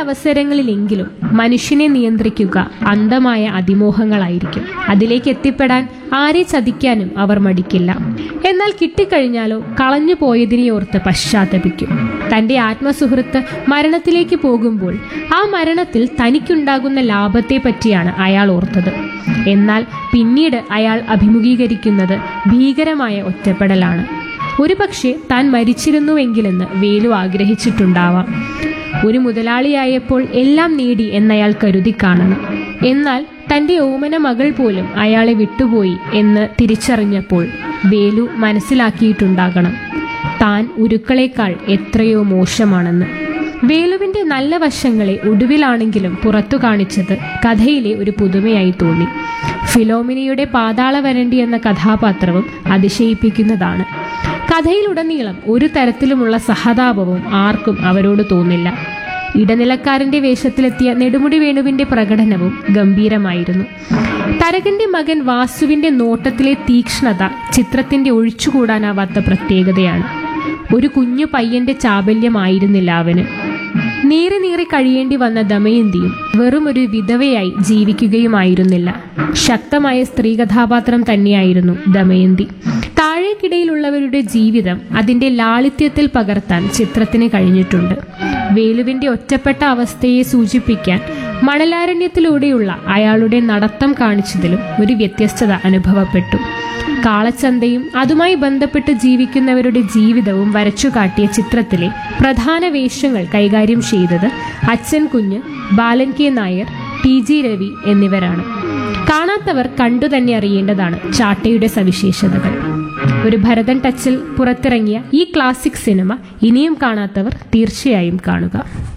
അവസരങ്ങളിലെങ്കിലും മനുഷ്യനെ നിയന്ത്രിക്കുക അന്ധമായ അതിമോഹങ്ങളായിരിക്കും. അതിലേക്ക് എത്തിപ്പെടാൻ ആരെ ചതിക്കാനും അവർ മടിക്കില്ല. എന്നാൽ കിട്ടിക്കഴിഞ്ഞാലോ കളഞ്ഞു പോയതിനെ ഓർത്ത് പശ്ചാത്തപിക്കും. തന്റെ ആത്മസുഹൃത്ത് മരണത്തിലേക്ക് പോകുമ്പോൾ ആ മരണത്തിൽ തനിക്കുണ്ടാകുന്ന ലാഭത്തെ പറ്റിയാണ് അയാൾ ഓർത്തത്. എന്നാൽ പിന്നീട് അയാൾ അഭിമുഖീകരിക്കുന്നത് ഭീകരമായ ഒറ്റപ്പെടലാണ്. ഒരുപക്ഷെ താൻ മരിച്ചിരുന്നുവെങ്കിലെന്ന് വേലു ആഗ്രഹിച്ചിട്ടുണ്ടാവാം. ഒരു മുതലാളിയായപ്പോൾ എല്ലാം നേടി എന്നയാൾ കരുതി കാണണം. എന്നാൽ തന്റെ ഓമന മകൾ പോലും അയാളെ വിട്ടുപോയി എന്ന് തിരിച്ചറിഞ്ഞപ്പോൾ വേലു മനസ്സിലാക്കിയിട്ടുണ്ടാകണം താൻ ഉരുക്കളേക്കാൾ എത്രയോ മോശമാണെന്ന്. വേലുവിന്റെ നല്ല വശങ്ങളെ ഒടുവിലാണെങ്കിലും പുറത്തു കാണിച്ചത് കഥയിലെ ഒരു പുതുമയായി തോന്നി. ഫിലോമിനയുടെ പാതാളവരണ്ടി എന്ന കഥാപാത്രവും അതിശയിപ്പിക്കുന്നതാണ്. കഥയിലുടനീളം ഒരു തരത്തിലുമുള്ള സഹതാപവും ആർക്കും അവരോട് തോന്നില്ല. ഇടനിലക്കാരന്റെ വേഷത്തിലെത്തിയ നെടുമുടി വേണുവിന്റെ പ്രകടനവും ഗംഭീരമായിരുന്നു. തരകന്റെ മകൻ വാസുവിന്റെ നോട്ടത്തിലെ തീക്ഷ്ണത ചിത്രത്തിന്റെ ഒഴിച്ചുകൂടാനാവാത്ത പ്രത്യേകതയാണ്. ഒരു കുഞ്ഞു പയ്യന്റെ ചാബല്യമായിരുന്നില്ല അവന്. നീറി നീറി കഴിയേണ്ടി വന്ന ദമയന്തിയും വെറും ഒരു വിധവയായി ജീവിക്കുകയുമായിരുന്നില്ല. ശക്തമായ സ്ത്രീ കഥാപാത്രം തന്നെയായിരുന്നു ദമയന്തി. താഴേക്കിടയിലുള്ളവരുടെ ജീവിതം അതിന്റെ ലാളിത്യത്തിൽ പകർത്താൻ ചിത്രത്തിന് കഴിഞ്ഞിട്ടുണ്ട്. വേലുവിന്റെ ഒറ്റപ്പെട്ട അവസ്ഥയെ സൂചിപ്പിക്കാൻ മണലാരണ്യത്തിലൂടെയുള്ള അയാളുടെ നടത്തം കാണിച്ചതിലും ഒരു വ്യത്യസ്തത അനുഭവപ്പെട്ടു. കാളച്ചന്തയും അതുമായി ബന്ധപ്പെട്ട് ജീവിക്കുന്നവരുടെ ജീവിതവും വരച്ചുകാട്ടിയ ചിത്രത്തിലെ പ്രധാന വേഷങ്ങൾ കൈകാര്യം ചെയ്തത് അച്ഛൻ കുഞ്ഞ്, ബാലൻ കെ നായർ, TG രവി എന്നിവരാണ്. കാണാത്തവർ കണ്ടു തന്നെ അറിയേണ്ടതാണ് ചാട്ടയുടെ സവിശേഷതകൾ. ഒരു ഭരതൻ ടച്ചിൽ പുറത്തിറങ്ങിയ ഈ ക്ലാസിക് സിനിമ ഇനിയും കാണാത്തവർ തീർച്ചയായും കാണുക.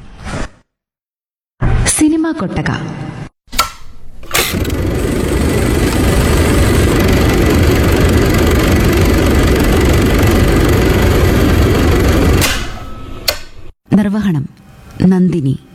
സിനിമാ കൊട്ടക. നിർവഹണം നന്ദിനി.